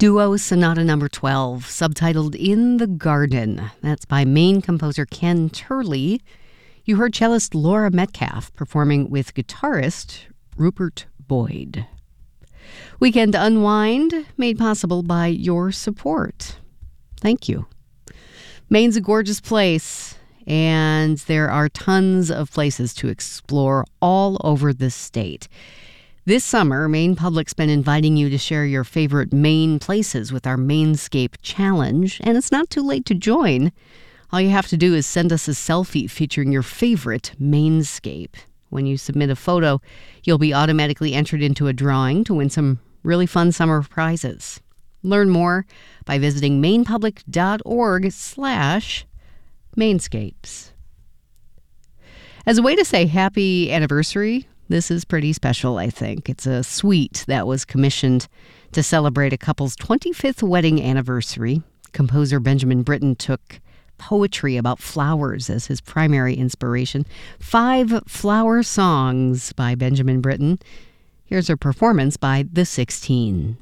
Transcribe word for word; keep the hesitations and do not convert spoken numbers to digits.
Duo Sonata Number twelve, subtitled In the Garden. That's by Maine composer Ken Turley. You heard cellist Laura Metcalf performing with guitarist Rupert Boyd. Weekend Unwind, made possible by your support. Thank you. Maine's a gorgeous place, and there are tons of places to explore all over the state. This summer, Maine Public's been inviting you to share your favorite Maine places with our Mainscape Challenge, and it's not too late to join. All you have to do is send us a selfie featuring your favorite Mainscape. When you submit a photo, you'll be automatically entered into a drawing to win some really fun summer prizes. Learn more by visiting mainepublic.org slash Mainscapes. As a way to say happy anniversary, this is pretty special, I think. It's a suite that was commissioned to celebrate a couple's twenty-fifth wedding anniversary. Composer Benjamin Britten took poetry about flowers as his primary inspiration. Five flower songs by Benjamin Britten. Here's a performance by The Sixteen.